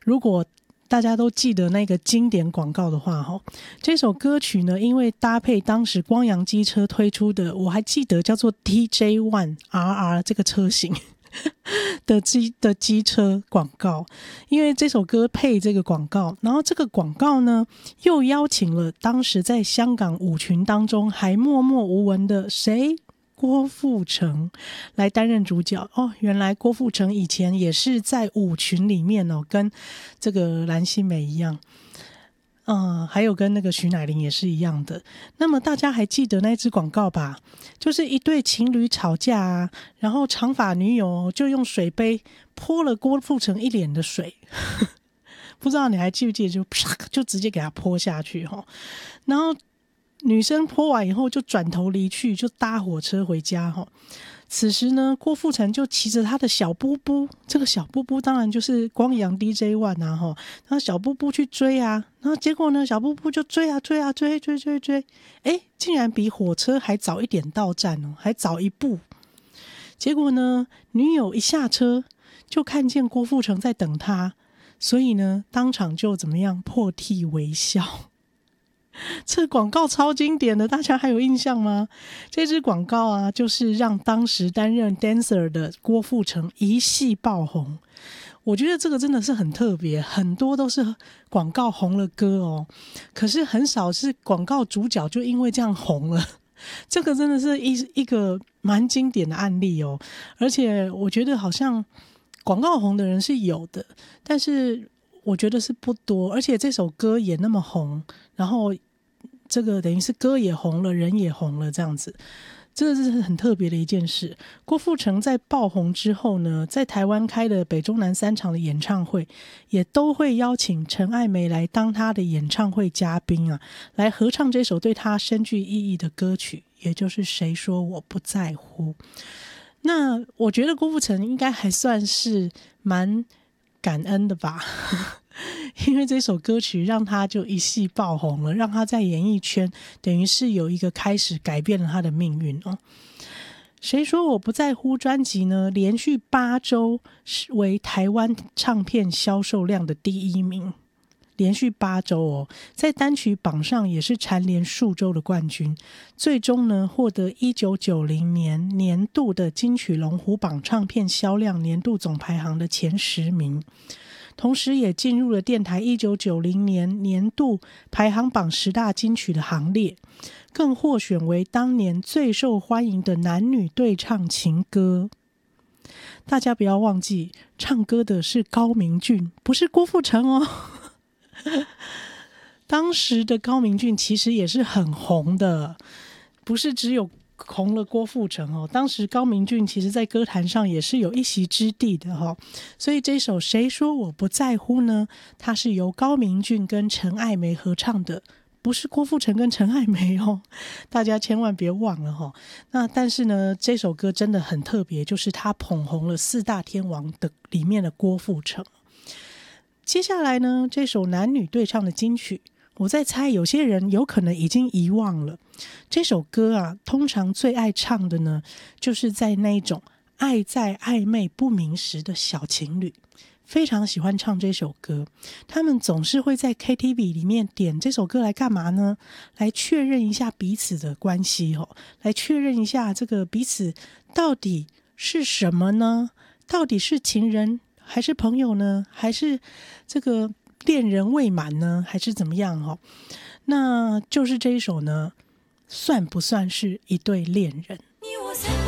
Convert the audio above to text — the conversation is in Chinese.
如果大家都记得那个经典广告的话，这首歌曲呢，因为搭配当时光阳机车推出的，我还记得叫做 TJ1RR 这个车型的机车广告，因为这首歌配这个广告，然后这个广告呢又邀请了当时在香港舞群当中还默默无闻的谁？郭富城来担任主角哦，原来郭富城以前也是在舞群里面哦，跟这个蓝心湄一样，还有跟那个徐乃麟也是一样的。那么大家还记得那支广告吧？就是一对情侣吵架啊，然后长发女友就用水杯泼了郭富城一脸的水，不知道你还记不记得？就直接给他泼下去哈，然后。女生泼完以后就转头离去，就搭火车回家哈。此时呢，郭富城就骑着他的小布布，这个小布布当然就是光阳 DJ1 啊哈。然后小布布去追啊，然后结果呢，小布布就追，竟然比火车还早一点到站哦，还早一步。结果呢，女友一下车就看见郭富城在等他，所以呢，当场就怎么样破涕为笑。这广告超经典的，大家还有印象吗？这支广告啊，就是让当时担任 dancer 的郭富城一夕爆红。我觉得这个真的是很特别，很多都是广告红了歌哦，可是很少是广告主角就因为这样红了。这个真的是一个蛮经典的案例哦，而且我觉得好像广告红的人是有的，但是我觉得是不多，而且这首歌也那么红，然后这个等于是歌也红了，人也红了，这样子，这是很特别的一件事。郭富城在爆红之后呢，在台湾开的北中南3场的演唱会，也都会邀请陈爱梅来当他的演唱会嘉宾啊，来合唱这首对他深具意义的歌曲，也就是谁说我不在乎。那我觉得郭富城应该还算是蛮感恩的吧。因为这首歌曲让他就一夕爆红了，让他在演艺圈等于是有一个开始，改变了他的命运哦。谁说我不在乎专辑呢？连续8周为台湾唱片销售量的第1名，连续8周哦，在单曲榜上也是蝉联数周的冠军，最终呢获得1990年年度的金曲龙虎榜唱片销量年度总排行的前10名。同时也进入了电台1990年年度排行榜10大金曲的行列，更获选为当年最受欢迎的男女对唱情歌。大家不要忘记，唱歌的是高明俊，不是郭富城哦。当时的高明俊其实也是很红的，不是只有红了郭富城哦，当时高明俊其实在歌坛上也是有一席之地的哦，所以这首谁说我不在乎呢，它是由高明俊跟陈爱梅合唱的，不是郭富城跟陈爱梅哦，大家千万别忘了哦。那但是呢，这首歌真的很特别，就是他捧红了4大天王的里面的郭富城。接下来呢，这首男女对唱的金曲，我在猜有些人有可能已经遗忘了。这首歌啊，通常最爱唱的呢，就是在那种爱在暧昧不明时的小情侣，非常喜欢唱这首歌。他们总是会在 KTV 里面点这首歌来干嘛呢？来确认一下彼此的关系哦，来确认一下这个彼此到底是什么呢？到底是情人还是朋友呢？还是这个恋人未满呢？还是怎么样哦？那就是这一首呢，算不算是一对恋人？